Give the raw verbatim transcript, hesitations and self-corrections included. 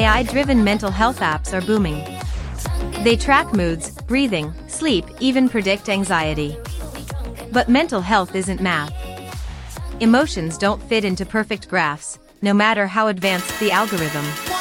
I-driven mental health apps are booming. They track moods, breathing, sleep, even predict anxiety. But mental health isn't math. Emotions don't fit into perfect graphs, no matter how advanced the algorithm.